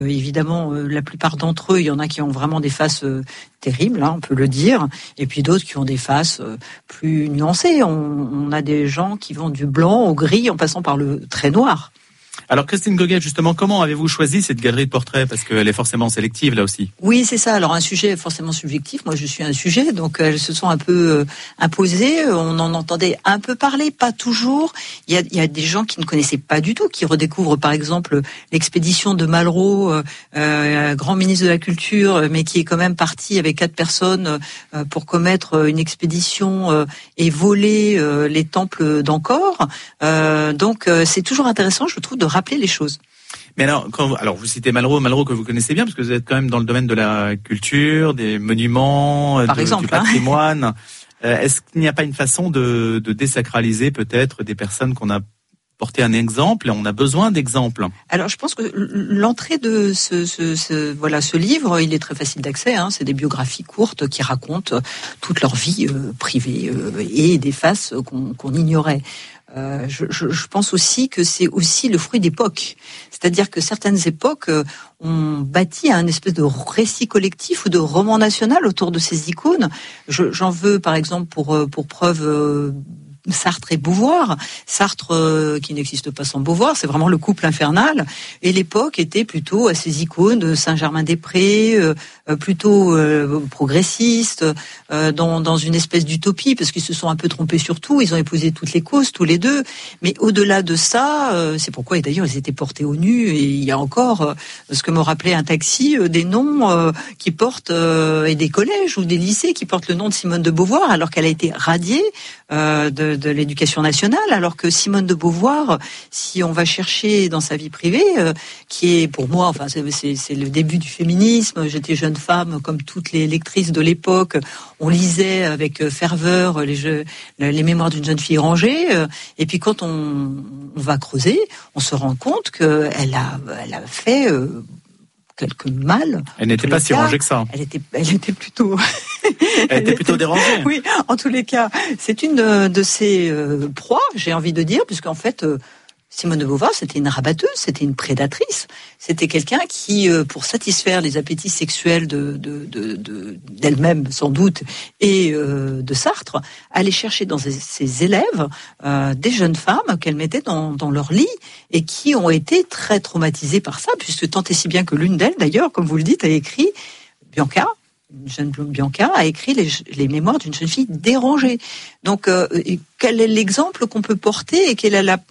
Évidemment, la plupart d'entre eux, il y en a qui ont vraiment des faces terribles, on peut le dire, et puis d'autres qui ont des faces plus nuancées. On a des gens qui vont du blanc au gris en passant par le très noir. Alors Christine Goguet, justement, comment avez-vous choisi cette galerie de portraits ? Parce qu'elle est forcément sélective là aussi. Oui, c'est ça. Alors un sujet forcément subjectif. Moi, je suis un sujet, donc elles se sont un peu imposées. On en entendait un peu parler, pas toujours. Il y a des gens qui ne connaissaient pas du tout, qui redécouvrent par exemple l'expédition de Malraux, grand ministre de la Culture, mais qui est quand même parti avec 4 personnes pour commettre une expédition et voler les temples d'Angkor. Donc c'est toujours intéressant, je trouve, de rappeler les choses. Mais alors, vous citez Malraux que vous connaissez bien, parce que vous êtes quand même dans le domaine de la culture, des monuments, du patrimoine. Est-ce qu'il n'y a pas une façon de désacraliser peut-être des personnes qu'on a porté un exemple et on a besoin d'exemples? Alors je pense que l'entrée de ce livre, il est très facile d'accès. C'est des biographies courtes qui racontent toute leur vie privée et des faces qu'on ignorait. Je pense aussi que c'est aussi le fruit d'époque. C'est-à-dire que certaines époques ont bâti un espèce de récit collectif ou de roman national autour de ces icônes. J'en veux par exemple pour preuve Sartre et Beauvoir. Sartre qui n'existe pas sans Beauvoir, c'est vraiment le couple infernal. Et l'époque était plutôt à ces icônes de Saint-Germain-des-Prés, plutôt progressistes, dans une espèce d'utopie, parce qu'ils se sont un peu trompés sur tout. Ils ont épousé toutes les causes, tous les deux. Mais au-delà de ça, c'est pourquoi, et d'ailleurs, ils étaient portés au nu. Et il y a encore ce que me rappelait un taxi, des noms qui portent, et des collèges ou des lycées qui portent le nom de Simone de Beauvoir, alors qu'elle a été radiée de l'éducation nationale, alors que Simone de Beauvoir, si on va chercher dans sa vie privée, qui est pour moi, enfin c'est le début du féminisme. J'étais jeune femme, comme toutes les lectrices de l'époque, on lisait avec ferveur les mémoires d'une jeune fille rangée, et puis quand on va creuser, on se rend compte qu'elle a fait quelques mal. Elle n'était pas si rangée que ça. Elle était plutôt. Elle était plutôt dérangée. Oui, en tous les cas, c'est une de ses proies, j'ai envie de dire, puisqu'en fait, Simone de Beauvoir, c'était une rabatteuse, c'était une prédatrice, c'était quelqu'un qui, pour satisfaire les appétits sexuels d'elle-même sans doute et de Sartre, allait chercher dans ses élèves des jeunes femmes qu'elle mettait dans leur lit et qui ont été très traumatisées par ça, puisque tant et si bien que l'une d'elles, d'ailleurs, comme vous le dites, a écrit Bianca. Une jeune Bianca a écrit les mémoires d'une jeune fille dérangée. Donc, quel est l'exemple qu'on peut porter et quelle est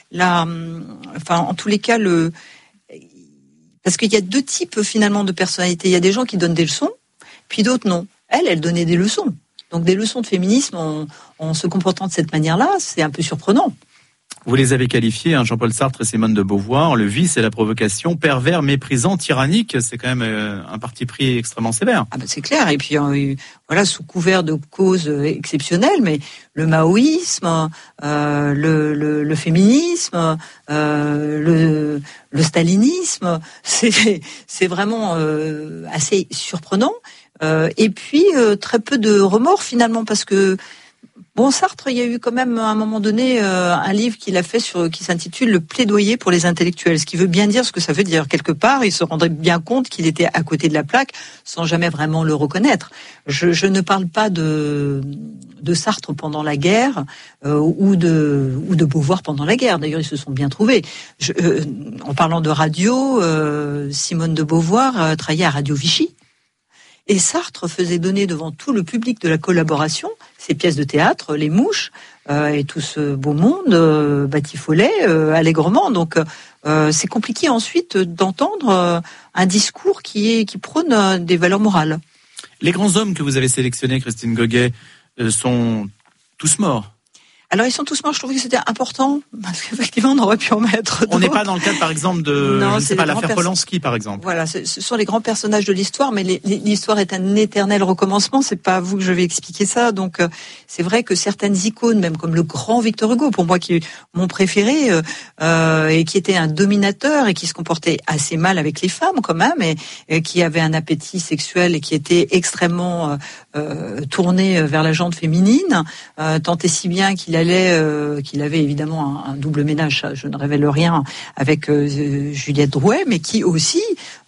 en tous les cas, parce qu'il y a 2 types finalement de personnalités. Il y a des gens qui donnent des leçons, puis d'autres non. Elle donnait des leçons. Donc, des leçons de féminisme en se comportant de cette manière-là, c'est un peu surprenant. Vous les avez qualifiés, Jean-Paul Sartre et Simone de Beauvoir, le vice et la provocation, pervers, méprisant, tyrannique. C'est quand même un parti pris extrêmement sévère. Ah ben c'est clair. Et puis voilà, sous couvert de causes exceptionnelles, mais le maoïsme, le féminisme, le stalinisme, c'est vraiment assez surprenant. Et puis très peu de remords finalement, parce que bon, Sartre, il y a eu quand même à un moment donné un livre qu'il a fait qui s'intitule Le plaidoyer pour les intellectuels, ce qui veut bien dire ce que ça veut dire. Quelque part, il se rendrait bien compte qu'il était à côté de la plaque sans jamais vraiment le reconnaître. Je ne parle pas de Sartre pendant la guerre ou de Beauvoir pendant la guerre. D'ailleurs, ils se sont bien trouvés. En parlant de radio, Simone de Beauvoir travaillait à Radio Vichy. Et Sartre faisait donner devant tout le public de la collaboration ses pièces de théâtre, Les Mouches, et tout ce beau monde batifolait allègrement. Donc c'est compliqué ensuite d'entendre un discours qui prône des valeurs morales. Les grands hommes que vous avez sélectionnés, Christine Goguet, sont tous morts. Alors ils sont tous morts, je trouve que c'était important, parce qu'effectivement on aurait pu en mettre d'autres. On n'est pas dans le cadre par exemple de, non, je ne sais pas, l'affaire Polanski par exemple. Voilà, ce sont les grands personnages de l'histoire, mais l'histoire est un éternel recommencement, c'est pas à vous que je vais expliquer ça, donc c'est vrai que certaines icônes, même comme le grand Victor Hugo, pour moi qui est mon préféré, et qui était un dominateur et qui se comportait assez mal avec les femmes quand même, et qui avait un appétit sexuel et qui était extrêmement tourné vers la gente féminine, tant et si bien qu'il avait évidemment un double ménage, je ne révèle rien, avec Juliette Drouet, mais qui aussi